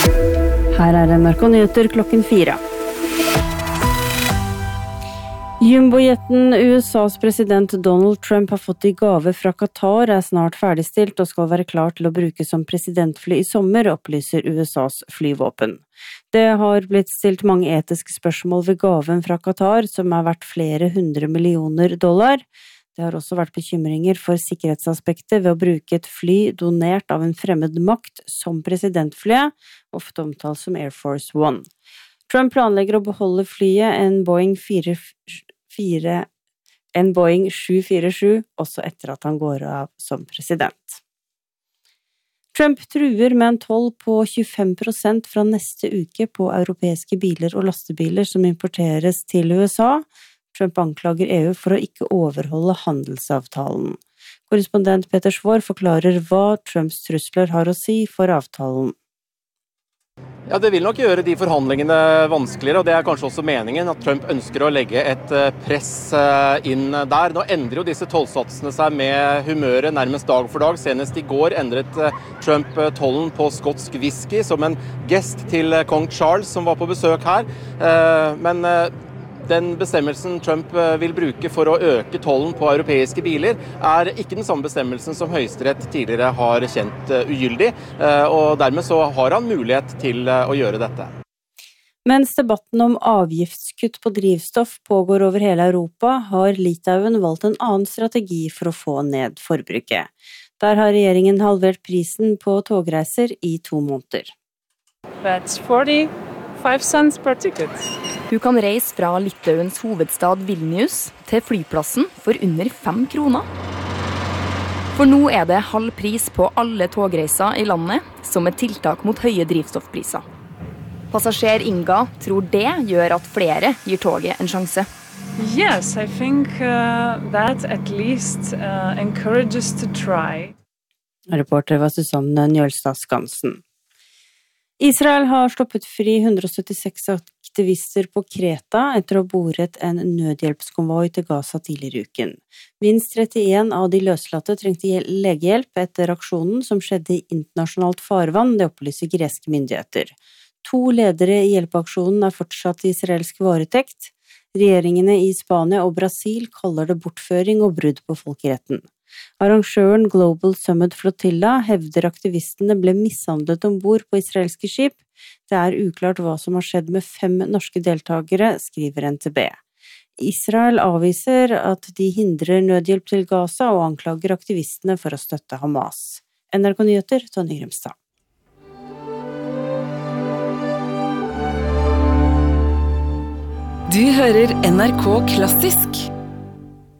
Her NRK Nyheter klokken 4. Jumbojeten USAs president Donald Trump har fått i gave fra Qatar snart ferdigstilt og skal være klar til å bruke som presidentfly i sommer, opplyser USAs flyvåpen. Det har blitt stilt mange etiske spørsmål ved gaven fra Qatar, som er verdt flere $100 millioner. Det har også vært bekymringer for sikkerhetsaspektet ved å bruke et fly donert av en fremmed makt som presidentflyet, ofte omtalt som Air Force One. Trump planlegger å beholde flyet, en Boeing 747, også etter at han går av som president. Trump truer med en toll på 25% fra neste uke på europeiske biler og lastebiler som importeres til USA. Trump anklager EU for å ikke overholde handelsavtalen. Korrespondent Peter Svår forklarer hva Trumps trusler har å si for avtalen. Ja, det vil nok gjøre de forhandlingene vanskeligere, og det er kanskje også meningen at Trump ønsker å legge et press inn der. Nå endrer jo disse tollsatsene seg med humøret nærmest dag for dag. Senest i går endret Trump tollen på skotsk whisky som en gest til kong Charles som var på besøk her. Men den bestemmelsen Trump vil bruke for å øke tollen på europeiske biler er ikke den samme bestemmelsen som Høyesterett tidligere har kjent ugyldig, og dermed så har han mulighet til å gjøre dette. Mens debatten om avgiftskutt på drivstoff pågår over hele Europa, har Litauen valgt en annen strategi for å få ned forbruket. Der har regjeringen halvert prisen på togreiser i 2 måneder. That's 45 cents per ticket. Du kan reise fra Litauens hovedstad Vilnius til flyplassen for under 5 kroner. For nå er det halv pris på alle togreiser i landet, som et tiltak mot høye drivstoffpriser. Passasjer Inga tror det gjør at flere gir toget en sjanse. Yes, I think that at least encourages to try. Reporter var Susanne Njølstad Skansen. Israel har stoppet fri 176 aktivister på Kreta etter å ha boret en nødhjelpskonvoi til Gaza tidligere i uken. Minst 31 av de løslatte trengte legehjelp etter aksjonen som skjedde i internasjonalt farvann, det opplyser greske myndigheter. 2 ledere i hjelpeaksjonen er fortsatt i israelsk varetekt. Regjeringene i Spania og Brasil kaller det bortføring og brudd på folkeretten. Arrangøren Global Summit Flotilla hevder aktivistene ble mishandlet ombord på israelske skip. Det er uklart hva som har skjedd med 5 norske deltakere, skriver NTB. Israel avviser at de hindrer nødhjelp til Gaza og anklager aktivistene for å støtte Hamas. NRK Nyheter, Tonje Grimstad. Du hører NRK Klassisk